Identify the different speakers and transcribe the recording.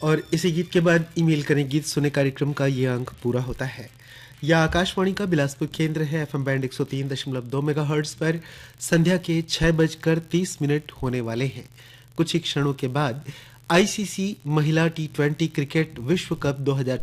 Speaker 1: और इसी गीत के बाद ईमेल करें गीत सुने कार्यक्रम का ये अंक पूरा होता है। यह आकाशवाणी का बिलासपुर केंद्र है। एफएम बैंड 103.2 मेगाहर्ट्ज पर संध्या के 6:30 होने वाले हैं। कुछ ही क्षणों के बाद आईसीसी महिला T20 क्रिकेट विश्व कप 2023